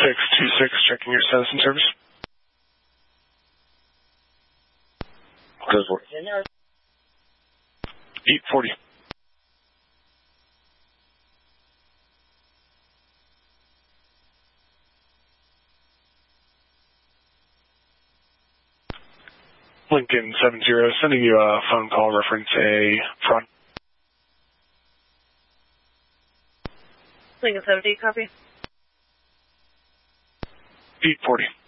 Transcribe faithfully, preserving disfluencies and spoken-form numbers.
six two six, checking your status and service. Good work. eight forty. Lincoln seven zero, sending you a phone call reference a front. Lincoln seventy, copy. eight forty.